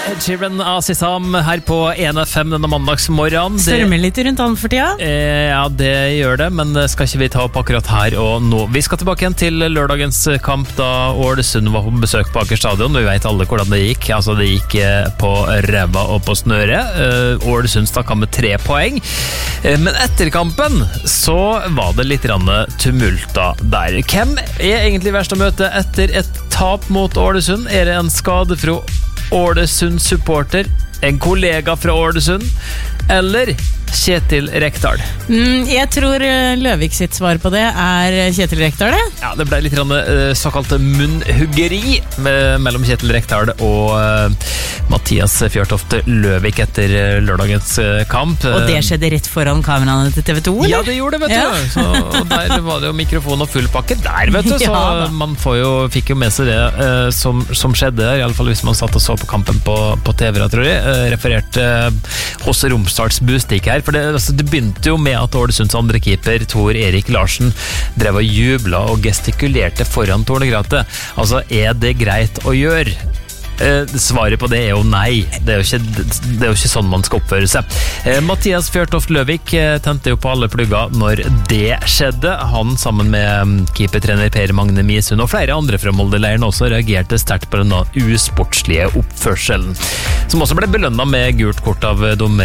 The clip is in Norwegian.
Ed Sheeran av Sissam her på 1FM denne mandagsmorgen. Størmer litt rundt han for tida? Ja, det gjør det, men det skal ikke vi ta opp akkurat her og nå. Vi skal tilbake igjen til lørdagens kamp da Ålesund var på besøk på Aker stadion. Vi vet alle hvordan det gikk. Altså, det gikk på ræva og på snøret. Ålesund stakk av med 3 poeng. Men etter kampen så var det litt tumulta der. Hvem er egentlig verst å møte etter et tap mot Ålesund? Er det en skade fra Ålesund supporter, en kollega fra Ålesund, eller Kjetil Rekdal? Jeg tror Løvik sitt svar på det Kjetil Rekdal, det. Ja, det ble litt såkalt munnhuggeri mellom Kjetil Rekdal og Mathias Fjørtoft Løvik etter lørdagens kamp. Og det skjedde rett foran kameraene til TV 2, eller? Ja, det gjorde det, vet du. Så, og der var det jo mikrofon og full pakke der, vet du. Så ja, man fikk jo med seg det som skjedde, i alle fall hvis man satt og så på kampen på TV, tror jeg. Referert hos Romsdals Bustik her. For det begynte jo med at Ålesunds andre keeper, Tor Erik Larsen, drev og jubla og gestikulerte foran Tornegrate. Altså, er det greit å gjøre? Svaret på det jo nei. Det er jo ikke sånn man skal oppføre seg. Mathias Fjørtoft Løvik tente jo på alle plugger når det skjedde. Han sammen med keepertrener Per Magne Misund og flere andre fra Molde-leiren også reagerte sterkt på den usportslige oppførselen, som også ble belønnet med gult kort av dommer